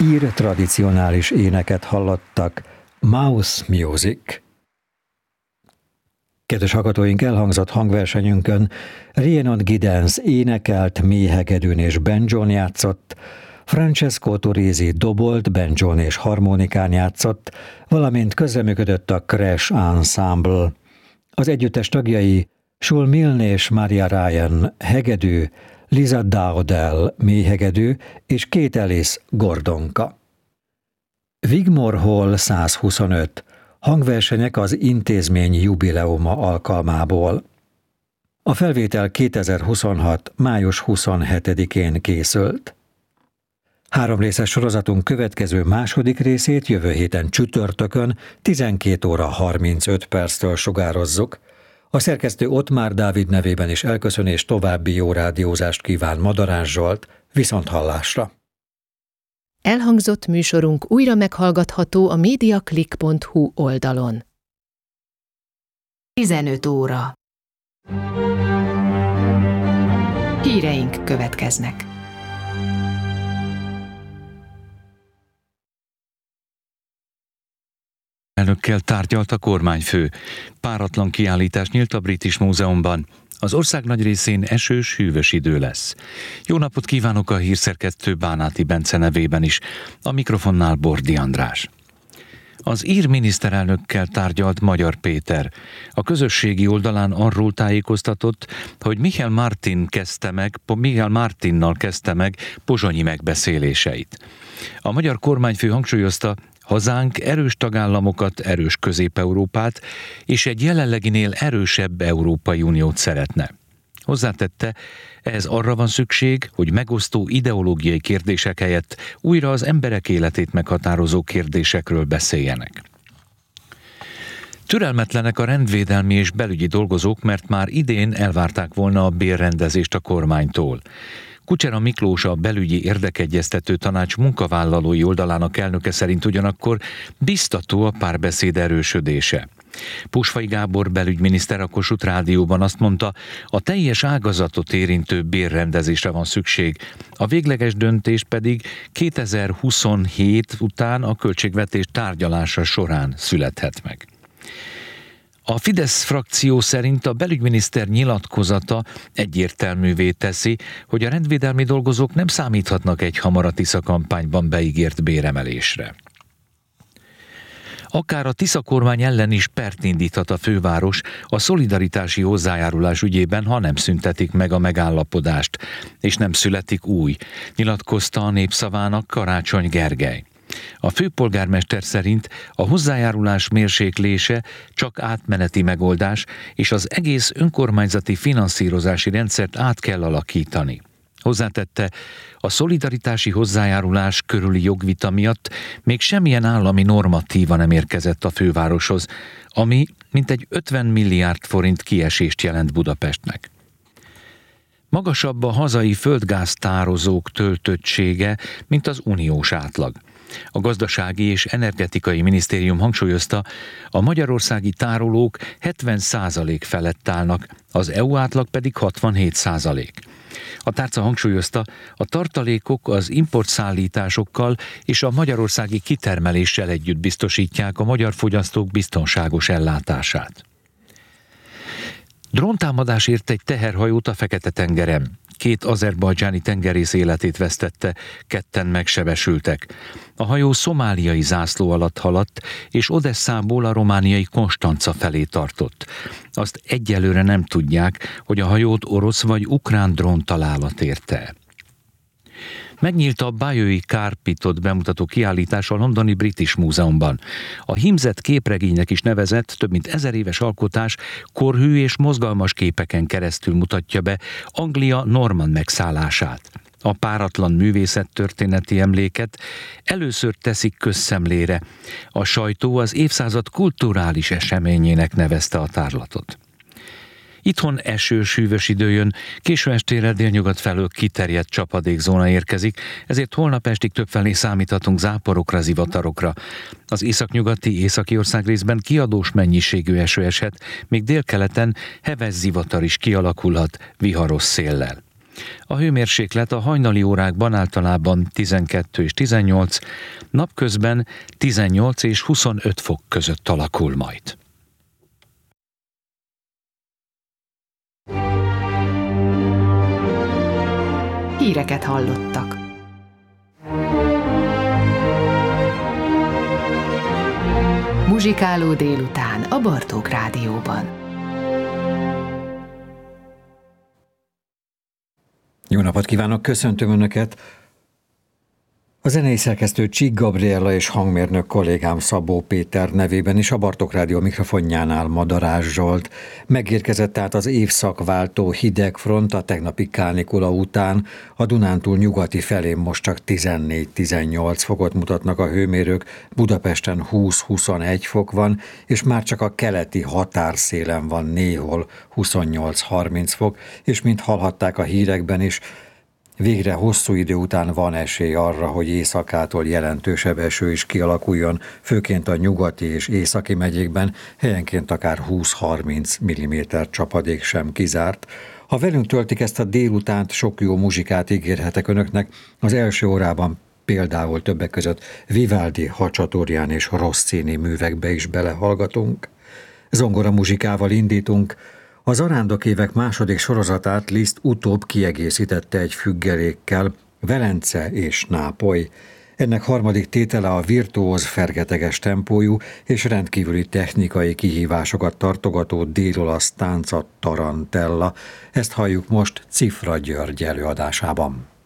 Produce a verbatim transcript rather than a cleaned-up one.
ír tradicionális éneket hallottak, Mouse Music. Kedves hallgatóink, elhangzott hangversenyünkön Rhiannon Giddens énekelt, méhegedűn és banjón játszott, Francesco Turisi dobolt, banjón és harmonikán játszott, valamint közreműködött a Crash Ensemble. Az együttes tagjai Shul Milne és Maria Ryan hegedű, Lisa Dowdell méhegedű és Kate Ellis gordonka. Wigmore Hall százhuszonöt. Hangversenyek az intézmény jubileuma alkalmából. A felvétel kétezer-huszonhat. május huszonhetedikén készült. Három részes sorozatunk következő második részét jövő héten csütörtökön tizenkét óra harmincöt perctől sugározzuk. A szerkesztő Ottmár Dávid nevében is elköszön és további jó rádiózást kíván Madarás Zsolt, viszonthallásra. Elhangzott műsorunk újra meghallgatható a mediaclick pont hu oldalon. tizenöt óra. Híreink következnek. Elnökkel tárgyalt a kormányfő. Páratlan kiállítás nyílt a British Múzeumban. Az ország nagy részén esős, hűvös idő lesz. Jó napot kívánok a hírszerkesztő Bánáti Bence nevében is. A mikrofonnál Bordi András. Az ír miniszterelnökkel tárgyalt Magyar Péter. A közösségi oldalán arról tájékoztatott, hogy Michael Martin kezdte meg, Michael Martinnal kezdte meg pozsonyi megbeszéléseit. A magyar kormányfő hangsúlyozta, hazánk erős tagállamokat, erős Közép-Európát és egy jelenleginél erősebb Európai Uniót szeretne. Hozzátette, ehhez arra van szükség, hogy megosztó ideológiai kérdések helyett újra az emberek életét meghatározó kérdésekről beszéljenek. Türelmetlenek a rendvédelmi és belügyi dolgozók, mert már idén elvárták volna a bérrendezést a kormánytól. Kucsera Miklós, a belügyi érdekegyeztető tanács munkavállalói oldalának elnöke szerint ugyanakkor biztató a párbeszéd erősödése. Pusfai Gábor belügyminiszter a Kossuth Rádióban azt mondta, a teljes ágazatot érintő bérrendezésre van szükség, a végleges döntés pedig kétezer-huszonhét után a költségvetés tárgyalása során születhet meg. A Fidesz frakció szerint a belügyminiszter nyilatkozata egyértelművé teszi, hogy a rendvédelmi dolgozók nem számíthatnak egy hamar a Tisza kampányban beígért béremelésre. Akár a Tisza kormány ellen is pert indíthat a főváros a szolidaritási hozzájárulás ügyében, ha nem szüntetik meg a megállapodást, és nem születik új, nyilatkozta a Népszavának Karácsony Gergely. A főpolgármester szerint a hozzájárulás mérséklése csak átmeneti megoldás, és az egész önkormányzati finanszírozási rendszert át kell alakítani. Hozzátette, a szolidaritási hozzájárulás körüli jogvita miatt még semmilyen állami normatíva nem érkezett a fővároshoz, ami mintegy ötven milliárd forint kiesést jelent Budapestnek. Magasabb a hazai földgáztározók töltöttsége, mint az uniós átlag. A Gazdasági és Energetikai Minisztérium hangsúlyozta, a magyarországi tárolók hetven százalék felett állnak, az é u átlag pedig hatvanhét százalék. A tárca hangsúlyozta, a tartalékok az importszállításokkal és a magyarországi kitermeléssel együtt biztosítják a magyar fogyasztók biztonságos ellátását. Dróntámadás ért egy teherhajót a Fekete-tengeren. Két azerbajdzsáni tengerész életét vesztette, ketten megsebesültek. A hajó szomáliai zászló alatt haladt, és Odesszából a romániai Konstanca felé tartott. Azt egyelőre nem tudják, hogy a hajót orosz vagy ukrán dróntalálat érte. Megnyílt a Bayeux Carpitot bemutató kiállítás a londoni British Múzeumban. A hímzett képregénynek is nevezett, több mint ezer éves alkotás korhű és mozgalmas képeken keresztül mutatja be Anglia normann megszállását. A páratlan művészettörténeti emléket először teszik közszemlére. A sajtó az évszázad kulturális eseményének nevezte a tárlatot. Itthon esős, hűvös idő jön, késő estére délnyugat felől kiterjedt csapadékzóna érkezik, ezért holnap estig többfelé számíthatunk záporokra, zivatarokra. Az északnyugati, északi ország részben kiadós mennyiségű eső eshet, míg délkeleten heves zivatar is kialakulhat viharos széllel. A hőmérséklet a hajnali órákban általában tizenkettő és tizennyolc, napközben tizennyolc és huszonöt fok között alakul majd. Híreket hallottak. Muzsikáló délután a Bartók Rádióban. Jó napot kívánok, köszöntöm Önöket! A zenei szerkesztő Csík Gabriella és hangmérnök kollégám Szabó Péter nevében is a Bartók Rádió mikrofonjánál Madarás Zsolt. Megérkezett át az évszakváltó hideg front a tegnapi kánikula után. A Dunántúl nyugati felén most csak tizennégy-tizennyolc fokot mutatnak a hőmérők, Budapesten húsz-huszonegy fok van, és már csak a keleti határszélen van néhol huszonnyolc-harminc fok, és mint hallhatták a hírekben is, végre hosszú idő után van esély arra, hogy északától jelentősebb eső is kialakuljon, főként a nyugati és északi megyékben, helyenként akár húsz-harminc milliméter csapadék sem kizárt. Ha velünk töltik ezt a délutánt, sok jó muzsikát ígérhetek Önöknek. Az első órában például többek között Vivaldi, Hacsaturján és Rossini művekbe is belehallgatunk. Zongora muzsikával indítunk. Az Arándok évek második sorozatát Liszt utóbb kiegészítette egy függelékkel, Velence és Nápoly. Ennek harmadik tétele a virtuóz fergeteges tempójú és rendkívüli technikai kihívásokat tartogató dél-olasz tánca Tarantella. Ezt halljuk most Cifra György előadásában.